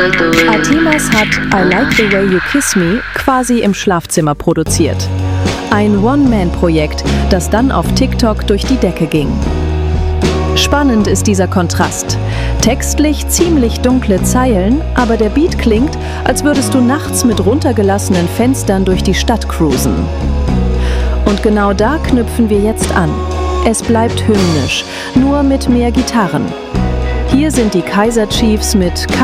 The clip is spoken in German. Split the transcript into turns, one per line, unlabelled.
Athemas hat I Like the Way You Kiss Me quasi im Schlafzimmer produziert. Ein One-Man-Projekt, das dann auf TikTok durch die Decke ging. Spannend ist dieser Kontrast. Textlich ziemlich dunkle Zeilen, aber der Beat klingt, als würdest du nachts mit runtergelassenen Fenstern durch die Stadt cruisen. Und genau da knüpfen wir jetzt an. Es bleibt hymnisch, nur mit mehr Gitarren. Hier sind die Kaiser Chiefs mit